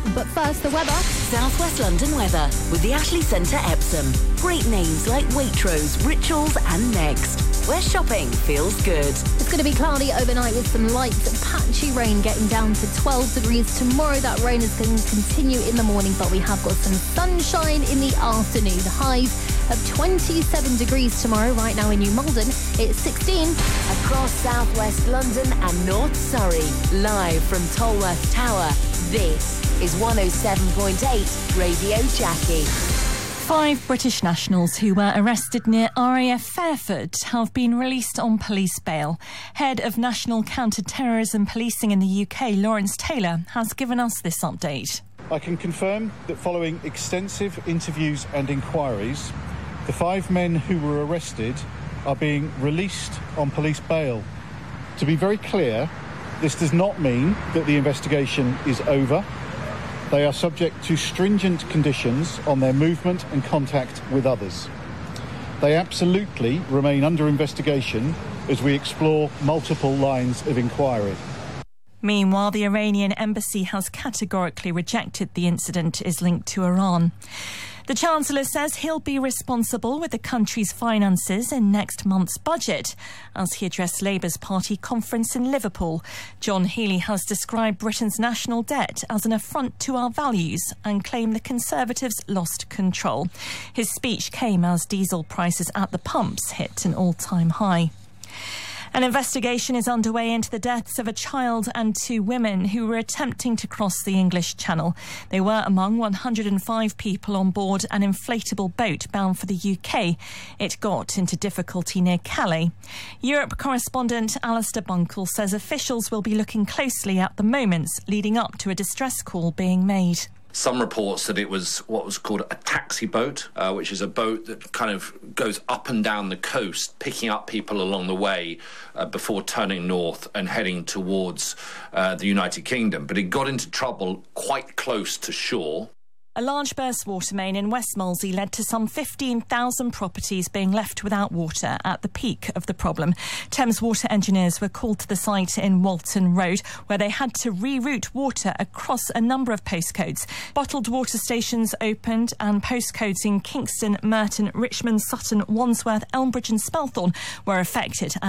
But first, the weather. South West London weather with the Ashley Centre Epsom. Great names like Waitrose, Rituals and Next, where shopping feels good. It's going to be cloudy overnight with some light patchy rain getting down to 12 degrees. Tomorrow that rain is going to continue in the morning, but we have got some sunshine in the afternoon. Highs of 27 degrees tomorrow. Right now in New Malden, it's 16. Across South West London and North Surrey, live from Tolworth Tower, this is 107.8 Radio Jackie. 5 British nationals who were arrested near RAF Fairford have been released on police bail. Head of National Counter-Terrorism Policing in the UK, Lawrence Taylor, has given us this update. I can confirm that following extensive interviews and inquiries, the 5 men who were arrested are being released on police bail. To be very clear, this does not mean that the investigation is over. They are subject to stringent conditions on their movement and contact with others. They absolutely remain under investigation as we explore multiple lines of inquiry. Meanwhile, the Iranian embassy has categorically rejected the incident is linked to Iran. The Chancellor says he'll be responsible with the country's finances in next month's budget as he addressed Labour's party conference in Liverpool. John Healey has described Britain's national debt as an affront to our values and claimed the Conservatives lost control. His speech came as diesel prices at the pumps hit an all-time high. An investigation is underway into the deaths of a child and 2 women who were attempting to cross the English Channel. They were among 105 people on board an inflatable boat bound for the UK. It got into difficulty near Calais. Europe correspondent Alistair Bunkle says officials will be looking closely at the moments leading up to a distress call being made. Some reports that it was what was called a taxi boat, which is a boat that kind of goes up and down the coast, picking up people along the way before turning north and heading towards the United Kingdom. But it got into trouble quite close to shore. A large burst water main in West Molesey led to some 15,000 properties being left without water at the peak of the problem. Thames Water engineers were called to the site in Walton Road, where they had to reroute water across a number of postcodes. Bottled water stations opened and postcodes in Kingston, Merton, Richmond, Sutton, Wandsworth, Elmbridge and Spelthorne were affected.